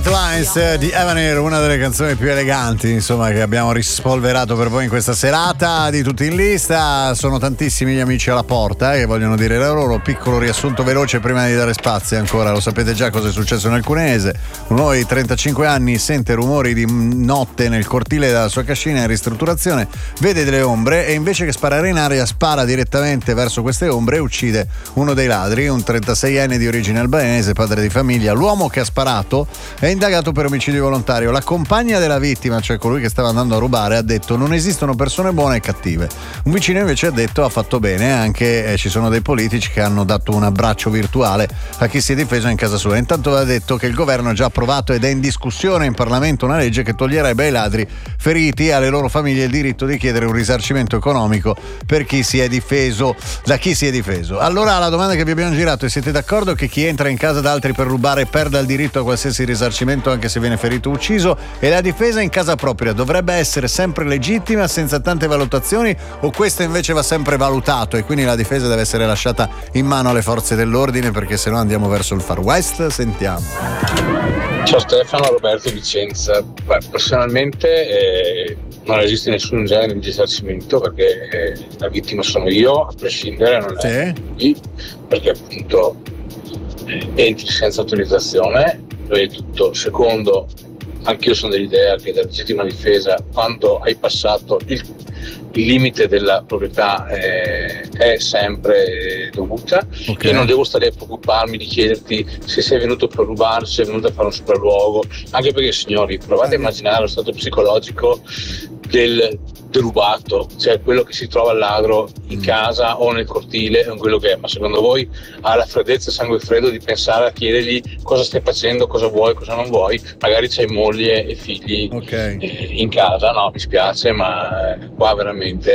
Lines di Avenir, una delle canzoni più eleganti, insomma, che abbiamo rispolverato per voi in questa serata. Di tutti in lista sono tantissimi gli amici alla porta che vogliono dire la loro. Piccolo riassunto veloce prima di dare spazio ancora. Lo sapete già cosa è successo nel Cuneese. Un uomo di 35 anni sente rumori di notte nel cortile della sua cascina in ristrutturazione, vede delle ombre e invece che sparare in aria spara direttamente verso queste ombre e uccide uno dei ladri, un 36enne di origine albanese, padre di famiglia. L'uomo che ha sparato è indagato per omicidio volontario. La compagna della vittima, cioè colui che stava andando a rubare, ha detto non esistono persone buone e cattive. Un vicino invece ha detto ha fatto bene, anche ci sono dei politici che hanno dato un abbraccio virtuale a chi si è difeso in casa sua. Intanto ha detto che il governo ha già approvato ed è in discussione in Parlamento una legge che toglierebbe ai ladri feriti e alle loro famiglie il diritto di chiedere un risarcimento economico per chi si è difeso, da chi si è difeso. Allora la domanda che vi abbiamo girato è: siete d'accordo che chi entra in casa da altri per rubare perda il diritto a qualsiasi risarcimento anche se viene ferito o ucciso, e la difesa in casa propria dovrebbe essere sempre legittima senza tante valutazioni, o questo invece va sempre valutato e quindi la difesa deve essere lasciata in mano alle forze dell'ordine, perché sennò andiamo verso il Far West? Sentiamo. Ciao Stefano, Roberto Vicenza. Personalmente non esiste nessun genere di risarcimento perché la vittima sono io, a prescindere, non è lui, perché appunto entri senza autorizzazione. E tutto. Secondo, anch'io sono dell'idea che la legittima difesa, quando hai passato il limite della proprietà, è sempre dovuta. Okay. Io non devo stare a preoccuparmi di chiederti se sei venuto per rubare, se sei venuto a fare un sopralluogo, anche perché, signori, provate a immaginare lo stato psicologico del derubato, cioè quello che si trova al ladro in casa o nel cortile, è quello che è. Ma secondo voi ha la freddezza e sangue freddo di pensare a chiedergli cosa stai facendo, cosa vuoi, cosa non vuoi? Magari c'hai moglie e figli in casa. No, mi spiace, ma qua veramente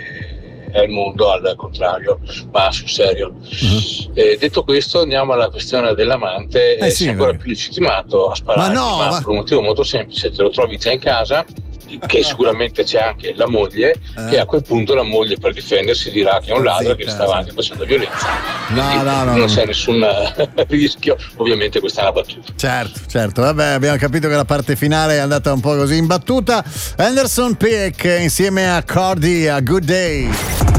è il mondo al contrario, ma sul serio. Detto questo, andiamo alla questione dell'amante. Sei ancora più legittimato a sparare, ma per un motivo molto semplice: te lo trovi già in casa, che sicuramente c'è anche la moglie, e a quel punto la moglie, per difendersi, dirà che è un ladro che stava anche facendo violenza. Non c'è nessun rischio. Ovviamente questa è una battuta. Certo, vabbè, abbiamo capito che la parte finale è andata un po' così in battuta. Anderson .Paak insieme a Cardi, a Good Day.